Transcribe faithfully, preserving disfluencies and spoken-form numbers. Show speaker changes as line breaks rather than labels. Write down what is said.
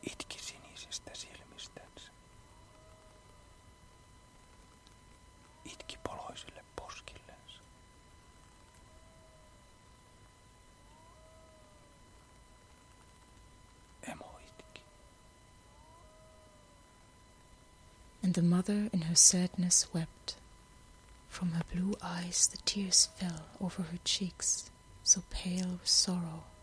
itki sinisistä silmistänsä. Itki poloisille poskillensa. Emo itki.
And the mother in her sadness wept. From her blue eyes the tears fell over her cheeks, so pale with sorrow